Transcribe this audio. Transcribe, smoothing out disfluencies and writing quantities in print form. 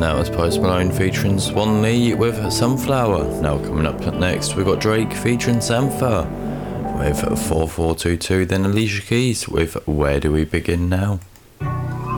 that was Post Malone featuring Swan Lee with Sunflower. Now coming up next, we've got Drake featuring Sampha with 4422, then Alicia Keys with Where Do We Begin Now.